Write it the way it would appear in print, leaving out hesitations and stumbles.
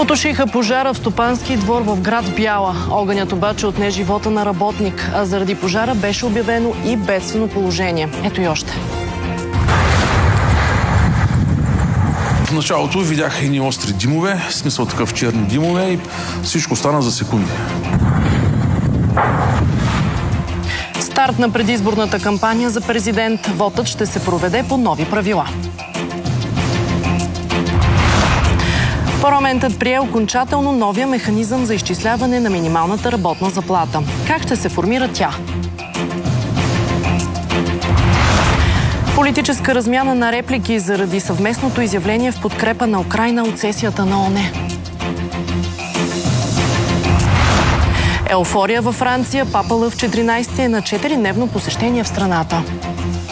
Потушиха пожара в стопански двор в град Бяла. Огънят обаче отне живота на работник, а заради пожара беше обявено и бедствено положение. Ето и още. В началото видях едни остри димове, в смисъл такъв черни димове, и всичко стана за секунди. Старт на предизборната кампания за президент. Вотът ще се проведе по нови правила. Парламентът прие окончателно новия механизъм за изчисляване на минималната работна заплата. Как ще се формира тя? Политическа размяна на реплики заради съвместното изявление в подкрепа на Украйна от сесията на ООН. Еуфория във Франция. Папа Лъв 14 е на 4-дневно посещение в страната.